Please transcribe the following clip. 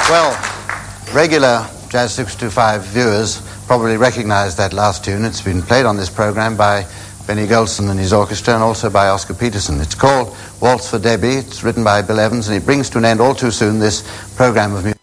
Well, regular Jazz 625 viewers probably recognize that last tune. It's been played on this program by Benny Golson and his orchestra, and also by Oscar Peterson. It's called Waltz for Debbie. It's written by Bill Evans, and it brings to an end all too soon this program of music.